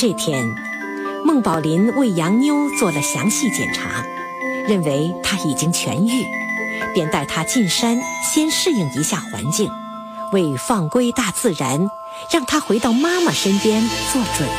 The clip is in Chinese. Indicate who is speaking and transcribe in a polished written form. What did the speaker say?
Speaker 1: 这天，孟宝林为杨妞做了详细检查，认为她已经痊愈，便带她进山先适应一下环境，为放归大自然，让她回到妈妈身边做准